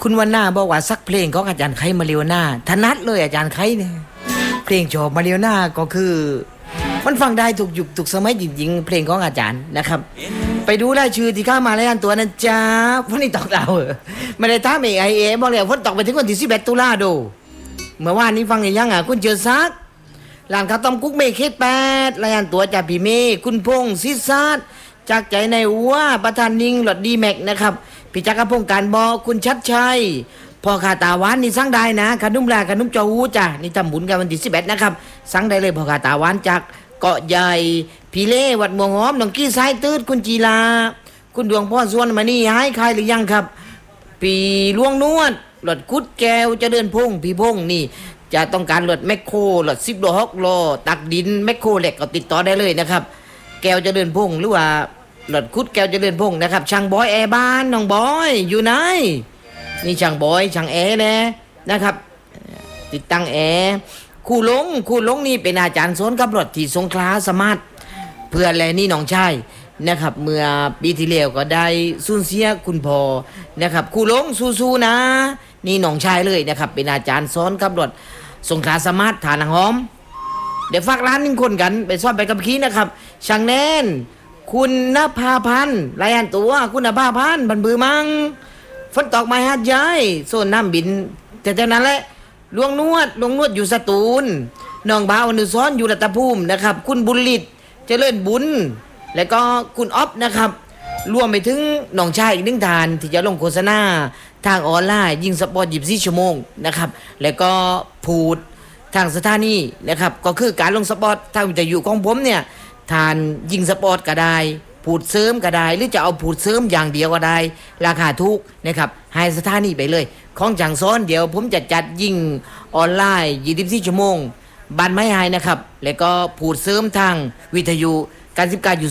คุณวันหน้าบอกว่าสักเพลงของอาจารย์ไคมาเรียวนาถนัดเลยอาจารย์ไคเนี่ยเพลงชอบมาเรียวนาก็คือมันฟังได้ถูกยุคถูกสมัยจริงๆเพลงของอาจารย์นะครับไปดูได้ชื่อที่เข้ามาแล้วตัวนั้นจ้าวันนี้ตอกเราไม่ได้ท้าเอบอกเลยว่าตอกไปถึงวันที่11 ตุลาดูเมื่อวานนี้ฟังยังคุณเจอซักหลานข้าวต้มกุ๊กเมฆเขต8รายงานตัวจากพี่เมฆคุณพงศ์ซิซาดจากใจในหัวประธานนิงหลอดดีแม็กนะครับพี่จักรพงศ์การบอกคุณชัดชัยพอขาตาหวานนี่สั่งได้นะขนมลาขนมจอหูจ้ะนี่ทำบุญกันวันที่11นะครับสั่งได้เลยพอขาตาหวานจากเกาะใหญ่พี่เล่วัดม่วงหอมน้องกี้สายตืดคุณจีลาคุณดวงพ่อส่วนมานี่หายใครหรือยังครับปีล่วงนวดหลอดกุดแก้วจะเดินพงพี่พงนี่จะต้องการหลอดแมคโครหลอด10 โล6 โลตักดินแมคโครเหล็กก็ติดต่อได้เลยนะครับแก้วจะเดินพงหรือว่าหลอดคุดแก้วจะเดินพงนะครับช่างบอยแอร์บ้านน้องบอยอยู่ไหนนี่ช่างบอยช่างแอร์นะครับติดตั้งแอร์ครูหลงนี่เป็นอาจารย์สอนขับรถที่สงขลาสมาร์ทเพื่อนแลนี่น้องชายนะครับเมื่อปีที่แล้วก็ได้สูญเสียคุณพ่อนะครับครูหลงสู้ๆนะนี่น้องชายเลยนะครับเป็นอาจารย์สอนขับรถสงขลาสมาร์ทฐานหอมเดี๋ยวฝากร้านนึงคนกันไปซ่อนไปกับขี้นะครับช่างแน่นคุณนภาพันธ์รายงานตัวคุณนภาพันธ์บันบือมังฝนตกมาฮัดย้ายโซนน้ำบินแต่เท่านั้นแหละลวงนวดอยู่สตูลน้องบ่าวอนุสรอยู่รัตภูมินะครับคุณบุญฤทธิ์เจริญบุญแล้วก็คุณอ๊อฟนะครับรวมไปถึงน้องชายอีกหนึ่งทานที่จะลงโฆษณาทางออนไลน์ยิงสปอร์ต24 ชั่วโมงนะครับแล้วก็พูดทางสถานีนะครับก็คือการลงสปอร์ตทางวิทยุของผมเนี่ยทานยิงสปอร์ตก็ได้พูดเสริมก็ได้หรือจะเอาพูดเสริมอย่างเดียวก็ได้ราคาถูกนะครับให้สถานีไปเลยของจังซ้อนเดี๋ยวผมจะจัดยิงออนไลน์24 ชั่วโมงบ้านไม้หายนะครับแล้วก็พูดเสริมทางวิทยุการ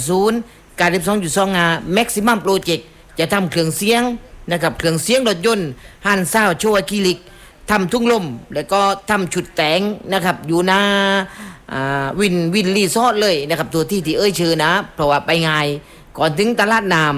19.0การ12.2 Maximum Project จะทำเครื่องเสียงนะครับเครื่องเสียงรถยนต์ฮันซ่าโชว์อะคริลิกทำทุ่งลมแล้วก็ทำชุดแต่งนะครับอยู่หน้าวินรีสอร์ทเลยนะครับตัวที่เอ้ยเชิญนะเพราะว่าไปง่ายก่อนถึงตลาดน้ำ